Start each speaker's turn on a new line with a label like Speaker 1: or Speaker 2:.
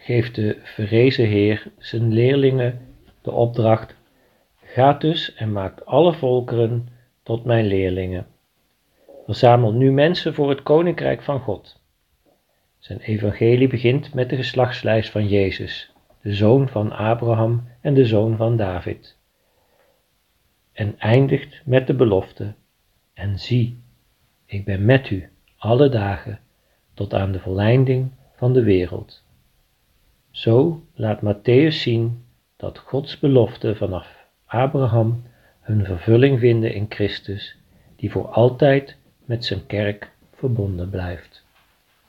Speaker 1: geeft de verrezen Heer zijn leerlingen de opdracht: gaat dus en maakt alle volkeren tot mijn leerlingen. Verzamel nu mensen voor het koninkrijk van God. Zijn evangelie begint met de geslachtslijst van Jezus, de zoon van Abraham en de zoon van David. En eindigt met de belofte: en zie, ik ben met u alle dagen tot aan de voleinding van de wereld. Zo laat Mattheüs zien dat Gods beloften vanaf Abraham hun vervulling vinden in Christus, die voor altijd met zijn kerk verbonden blijft.